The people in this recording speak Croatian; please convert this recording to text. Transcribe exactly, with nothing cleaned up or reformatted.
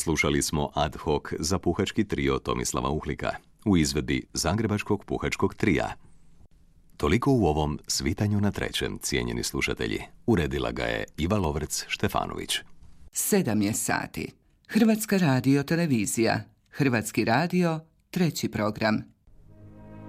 Slušali smo ad hoc za puhački trio Tomislava Uhlika u izvedbi Zagrebačkog puhačkog trija. Toliko u ovom Svitanju na trećem, cijenjeni slušatelji. Uredila ga je Iva Lovrc-Štefanović. Sedam je sati. Hrvatska radio televizija. Hrvatski radio, treći program.